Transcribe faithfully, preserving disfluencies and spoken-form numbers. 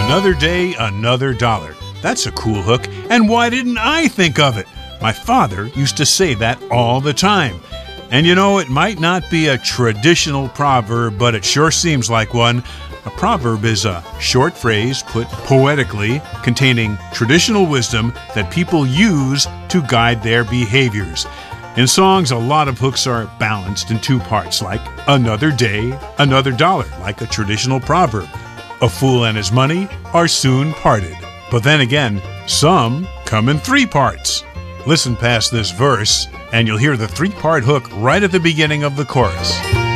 Another day, another dollar. That's a cool hook, and why didn't I think of it? My father used to say that all the time. And you know, it might not be a traditional proverb, but it sure seems like one. A proverb is a short phrase put poetically containing traditional wisdom that people use to guide their behaviors. In songs, a lot of hooks are balanced in two parts, like another day, another dollar, like a traditional proverb. A fool and his money are soon parted. But then again, some come in three parts. Listen past this verse, and you'll hear the three-part hook right at the beginning of the chorus.